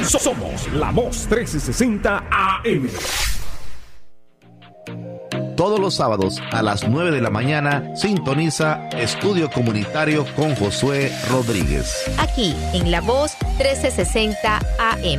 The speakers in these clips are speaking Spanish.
Somos La Voz 1360 AM. Todos los sábados a las 9 de la mañana sintoniza Estudio Comunitario con Josué Rodríguez. Aquí en La Voz 1360 AM.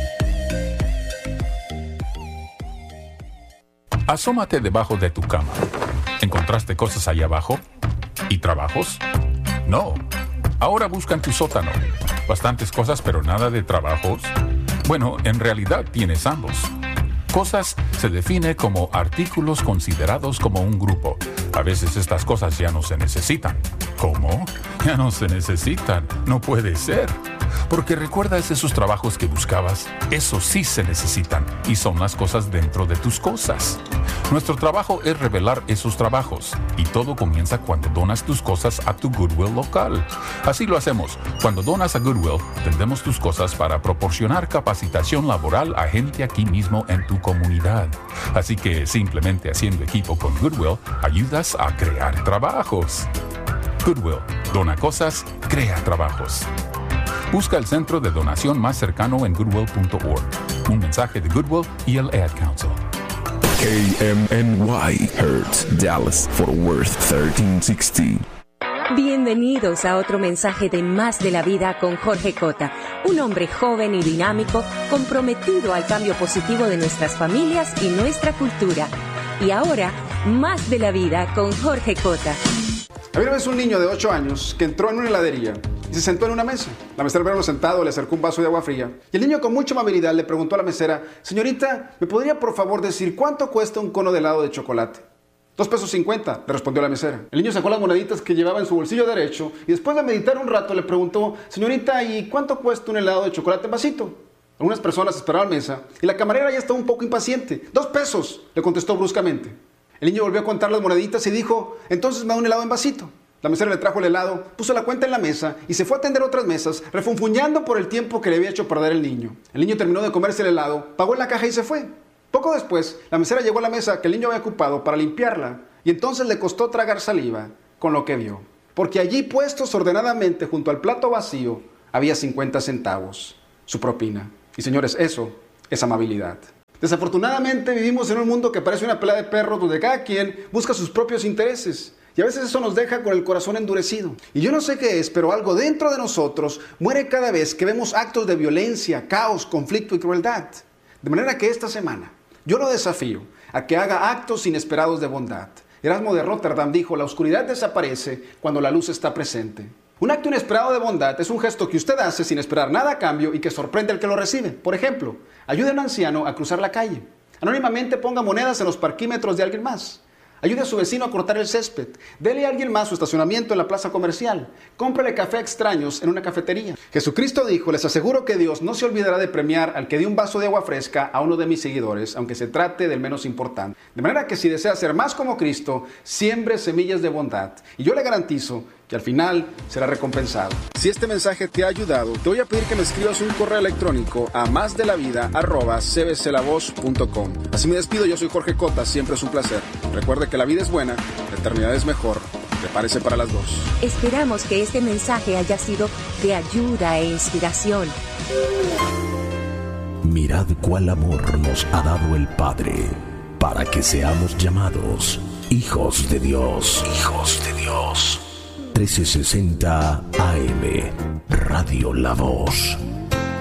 Asómate debajo de tu cama. ¿Encontraste cosas allá abajo? ¿Y trabajos? No. Ahora busca en tu sótano. Bastantes cosas, pero nada de trabajos. Bueno, en realidad tienes ambos. Cosas se define como artículos considerados como un grupo. A veces estas cosas ya no se necesitan. ¿Cómo? Ya no se necesitan. No puede ser. Porque recuerdas esos trabajos que buscabas. Esos sí se necesitan y son las cosas dentro de tus cosas. Nuestro trabajo es revelar esos trabajos y todo comienza cuando donas tus cosas a tu Goodwill local. Así lo hacemos. Cuando donas a Goodwill, vendemos tus cosas para proporcionar capacitación laboral a gente aquí mismo en tu comunidad. Así que simplemente haciendo equipo con Goodwill, ayudas a crear trabajos. Goodwill. Dona cosas, crea trabajos. Busca el centro de donación más cercano en goodwill.org. Un mensaje de Goodwill y el Ad Council. KMNY Hertz, Dallas, Fort Worth, 1360. Bienvenidos a otro mensaje de Más de la Vida con Jorge Cota, un hombre joven y dinámico, comprometido al cambio positivo de nuestras familias y nuestra cultura. Y ahora, Más de la Vida con Jorge Cota. Había una vez un niño de 8 años que entró en una heladería y se sentó en una mesa. La mesera verlo sentado, le acercó un vaso de agua fría. Y el niño con mucha amabilidad le preguntó a la mesera: señorita, ¿me podría por favor decir cuánto cuesta un cono de helado de chocolate? $2.50, le respondió la mesera. El niño sacó las moneditas que llevaba en su bolsillo derecho y después de meditar un rato le preguntó: señorita, ¿y cuánto cuesta un helado de chocolate en vasito? Algunas personas esperaban mesa y la camarera ya estaba un poco impaciente. $2, le contestó bruscamente. El niño volvió a contar las moneditas y dijo: entonces me da un helado en vasito. La mesera le trajo el helado, puso la cuenta en la mesa y se fue a atender otras mesas, refunfuñando por el tiempo que le había hecho perder el niño. El niño terminó de comerse el helado, pagó en la caja y se fue. Poco después, la mesera llegó a la mesa que el niño había ocupado para limpiarla y entonces le costó tragar saliva con lo que vio. Porque allí, puestos ordenadamente junto al plato vacío, había 50 centavos, su propina. Y señores, eso es amabilidad. Desafortunadamente vivimos en un mundo que parece una pelea de perros donde cada quien busca sus propios intereses. Y a veces eso nos deja con el corazón endurecido. Y yo no sé qué es, pero algo dentro de nosotros muere cada vez que vemos actos de violencia, caos, conflicto y crueldad. De manera que esta semana yo lo desafío a que haga actos inesperados de bondad. Erasmo de Rotterdam dijo: la oscuridad desaparece cuando la luz está presente. Un acto inesperado de bondad es un gesto que usted hace sin esperar nada a cambio y que sorprende al que lo recibe. Por ejemplo, ayude a un anciano a cruzar la calle. Anónimamente ponga monedas en los parquímetros de alguien más. Ayude a su vecino a cortar el césped. Dele a alguien más su estacionamiento en la plaza comercial. Cómprele café a extraños en una cafetería. Jesucristo dijo: les aseguro que Dios no se olvidará de premiar al que dé un vaso de agua fresca a uno de mis seguidores, aunque se trate del menos importante. De manera que si desea ser más como Cristo, siembre semillas de bondad. Y yo le garantizo que al final será recompensado. Si este mensaje te ha ayudado, te voy a pedir que me escribas un correo electrónico a masdelavida@cbclavoz.com. Así me despido, yo soy Jorge Cota, siempre es un placer. Recuerde que la vida es buena, la eternidad es mejor. Prepárese para las dos. Esperamos que este mensaje haya sido de ayuda e inspiración. Mirad cuál amor nos ha dado el Padre, para que seamos llamados hijos de Dios. Hijos de Dios. 1360 AM, Radio La Voz.